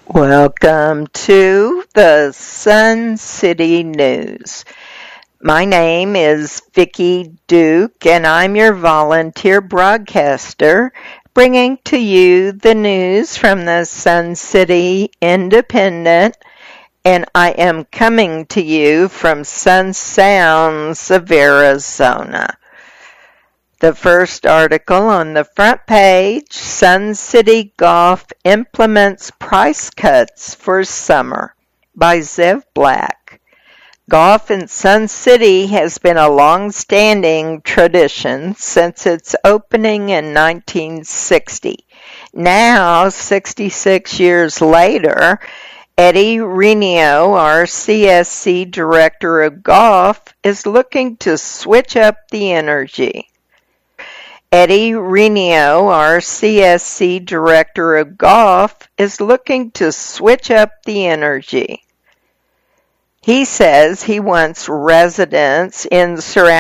Welcome to the Sun City News. My name is Vicki Duke, and I'm your volunteer broadcaster, bringing to you the news from the Sun City Independent, and I am coming to you from Sun Sounds of Arizona. The first article on the front page, Sun City Golf implements price cuts for summer, by Zev Black. Golf in Sun City has been a long-standing tradition since its opening in 1960. Now, 66 years later, Eddie Reno, our CSC Director of Golf, is looking to switch up the energy. Eddie Reno, our CSC Director of Golf, is looking to switch up the energy. He says he wants residents in surrounding